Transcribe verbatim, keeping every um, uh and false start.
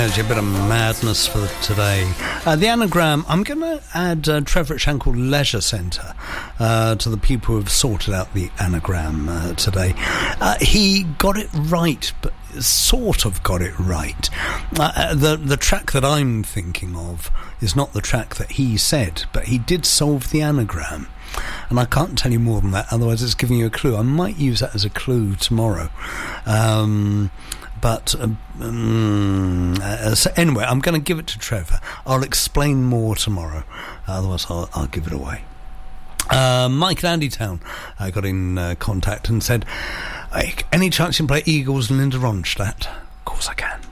Yes, a bit of madness for today. Uh, the anagram, I'm going to add uh, Trevor at Shankill Leisure Centre uh, to the people who have sorted out the anagram uh, today. Uh, he got it right, but sort of got it right. Uh, the, the track that I'm thinking of is not the track that he said, but he did solve the anagram. And I can't tell you more than that, otherwise it's giving you a clue. I might use that as a clue tomorrow. Um... But uh, um, uh, so anyway, I'm going to give it to Trevor. I'll explain more tomorrow. Otherwise, I'll, I'll give it away. Uh, Mike in Andytown uh, got in uh, contact and said, hey, any chance you can play Eagles and Linda Ronstadt? Of course I can.